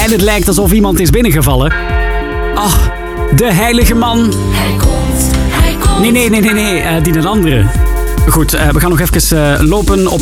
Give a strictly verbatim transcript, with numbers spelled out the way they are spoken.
En het lijkt alsof iemand is binnengevallen. Ach, de heilige man. Hij komt, hij komt. Nee, nee, nee, nee, nee. Uh, die een andere. Goed, uh, we gaan nog even uh, lopen op